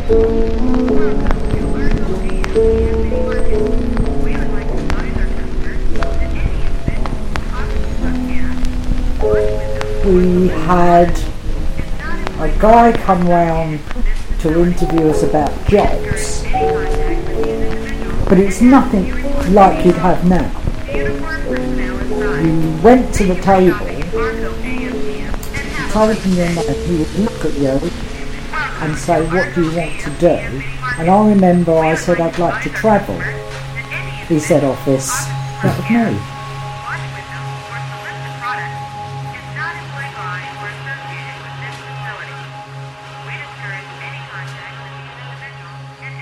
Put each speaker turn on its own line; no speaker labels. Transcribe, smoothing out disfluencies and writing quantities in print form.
We had a guy come round to interview us about jobs, but it's nothing like you'd have now. You went to the table, told him your name, he would look at you and say, what do you want to do? And I remember I said, I'd like to travel. He said, office. That was me.